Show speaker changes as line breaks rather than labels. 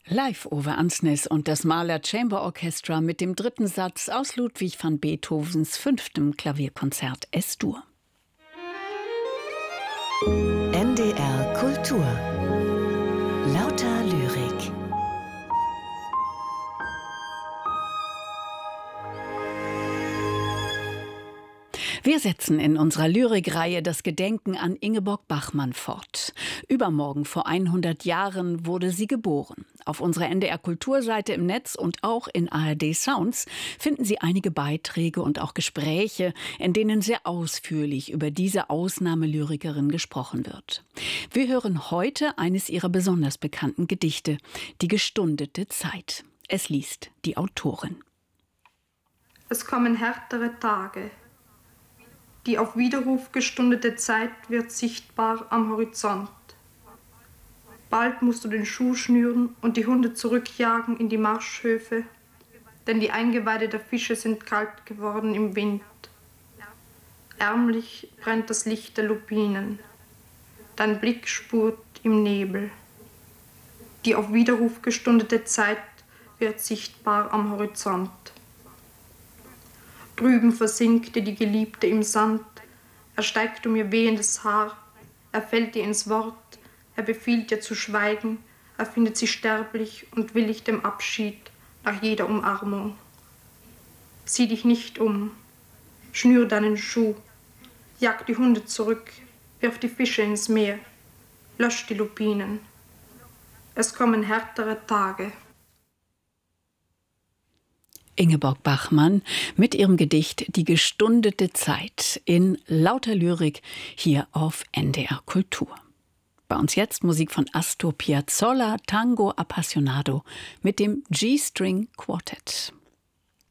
Live Ove Ansnes und das Mahler Chamber Orchestra mit dem dritten Satz aus Ludwig van Beethovens 5. Klavierkonzert Es-Dur.
NDR Kultur. Lauter Lyrik.
Wir setzen in unserer Lyrikreihe das Gedenken an Ingeborg Bachmann fort. Übermorgen vor 100 Jahren wurde sie geboren. Auf unserer NDR Kulturseite im Netz und auch in ARD Sounds finden Sie einige Beiträge und auch Gespräche, in denen sehr ausführlich über diese Ausnahmelyrikerin gesprochen wird. Wir hören heute eines ihrer besonders bekannten Gedichte, Die gestundete Zeit. Es liest die Autorin.
Es kommen härtere Tage. Die auf Widerruf gestundete Zeit wird sichtbar am Horizont. Bald musst du den Schuh schnüren und die Hunde zurückjagen in die Marschhöfe, denn die Eingeweide der Fische sind kalt geworden im Wind. Ärmlich brennt das Licht der Lupinen. Dein Blick spurt im Nebel. Die auf Widerruf gestundete Zeit wird sichtbar am Horizont. Drüben versinkt dir die Geliebte im Sand, er steigt um ihr wehendes Haar, er fällt ihr ins Wort, er befiehlt ihr zu schweigen, er findet sie sterblich und willig dem Abschied nach jeder Umarmung. Sieh dich nicht um, schnür deinen Schuh, jag die Hunde zurück, wirf die Fische ins Meer, lösch die Lupinen. Es kommen härtere Tage.
Ingeborg Bachmann mit ihrem Gedicht Die gestundete Zeit in lauter Lyrik hier auf NDR Kultur. Bei uns jetzt Musik von Astor Piazzolla, Tango Appassionado mit dem G-String Quartet.